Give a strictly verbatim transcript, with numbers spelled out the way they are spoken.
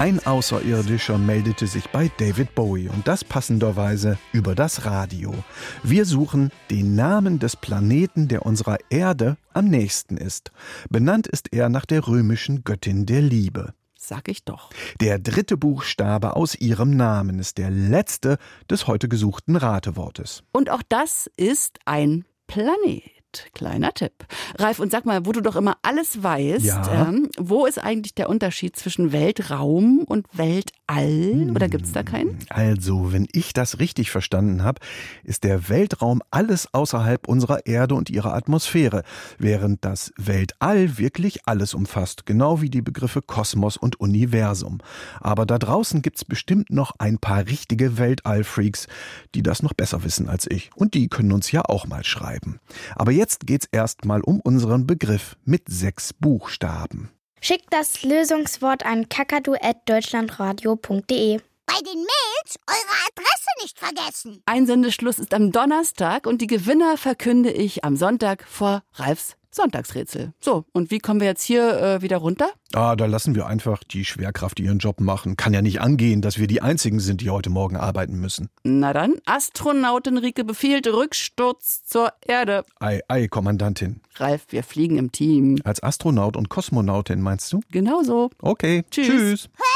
Ein Außerirdischer meldete sich bei David Bowie und das passenderweise über das Radio. Wir suchen den Namen des Planeten, der unserer Erde am nächsten ist. Benannt ist er nach der römischen Göttin der Liebe. Sag ich doch. Der dritte Buchstabe aus ihrem Namen ist der letzte des heute gesuchten Ratewortes. Und auch das ist ein Planet. Kleiner Tipp. Ralf, und sag mal, wo du doch immer alles weißt, Ja? ähm, wo ist eigentlich der Unterschied zwischen Weltraum und Weltall? Oder gibt es da keinen? Also, wenn ich das richtig verstanden habe, ist der Weltraum alles außerhalb unserer Erde und ihrer Atmosphäre, während das Weltall wirklich alles umfasst, genau wie die Begriffe Kosmos und Universum. Aber da draußen gibt's bestimmt noch ein paar richtige Weltall-Freaks, die das noch besser wissen als ich. Und die können uns ja auch mal schreiben. Aber jetzt Jetzt geht's erstmal um unseren Begriff mit sechs Buchstaben. Schickt das Lösungswort an kakadu at deutschlandradio punkt de. Bei den Mails eure Adresse nicht vergessen. Einsendeschluss ist am Donnerstag und die Gewinner verkünde ich am Sonntag vor Ralfs Sonntagsrätsel. So, und wie kommen wir jetzt hier äh, wieder runter? Ah, da lassen wir einfach die Schwerkraft ihren Job machen. Kann ja nicht angehen, dass wir die Einzigen sind, die heute Morgen arbeiten müssen. Na dann, Astronautin Rike befiehlt Rücksturz zur Erde. Ei, ei, Kommandantin. Ralf, wir fliegen im Team. Als Astronaut und Kosmonautin meinst du? Genau so. Okay, Tschüss. Tschüss.